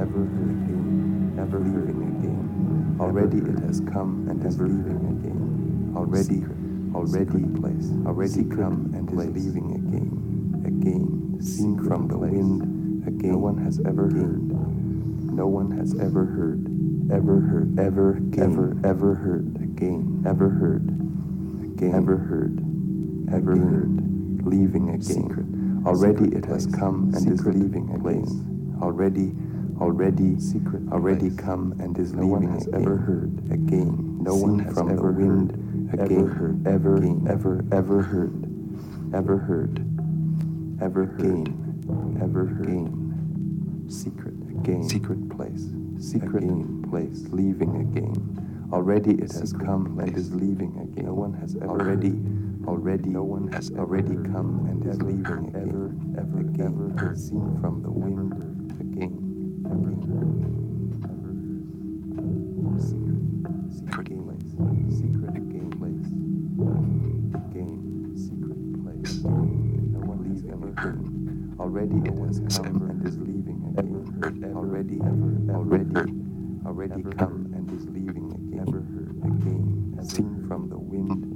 ever heard again, ever leaving again. Already it has come and is leaving again. Already place, already come and is leaving again, seen from the wind, again. No one has ever heard, no one has ever heard, ever heard, ever heard, again, ever heard, again, ever heard, leaving again. Secret. Already it has come and is leaving again. Already, secret, already come and is leaving again. Ever heard again. No one has from ever the wind again. Ever heard, ever heard, ever again. Secret again. Secret place. Secret again. Place. Leaving again. Already it has come and is leaving again. No one has ever already. No one has already come and is leaving again. Ever seen from the wind again. Secret place. Secret again place. Again. Secret place. No one leaves anything. Already it has come and is leaving again. Already come and is leaving again. Ever heard again. Seen from the wind